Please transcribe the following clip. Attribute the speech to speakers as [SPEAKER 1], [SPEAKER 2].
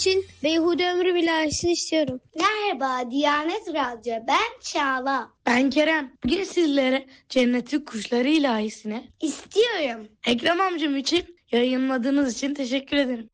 [SPEAKER 1] için Beyhude Ömrü ilahisini istiyorum.
[SPEAKER 2] Merhaba Diyanet Radyo, ben Çağla.
[SPEAKER 3] Ben Kerem. Bugün sizlere Cennetin Kuşları ilahisini
[SPEAKER 2] İstiyorum.
[SPEAKER 3] Ekrem amcam için yayınladığınız için teşekkür ederim.